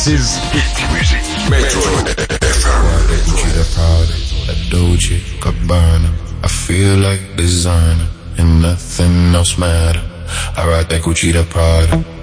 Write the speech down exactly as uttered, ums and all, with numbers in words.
Is Music Metro F M. Gucci the Prada, that Dolce Gabbana. I feel like designer and nothing else matter. I ride that Gucci the Prada.